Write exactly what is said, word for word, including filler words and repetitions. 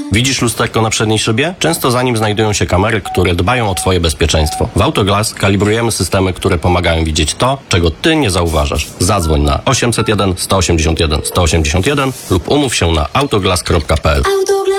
Widzisz lusterko na przedniej szybie? Często za nim znajdują się kamery, które dbają o Twoje bezpieczeństwo. W Autoglass kalibrujemy systemy, które pomagają widzieć to, czego Ty nie zauważasz. Zadzwoń na osiemset jeden sto osiemdziesiąt jeden sto osiemdziesiąt jeden lub umów się na autoglass kropka p l.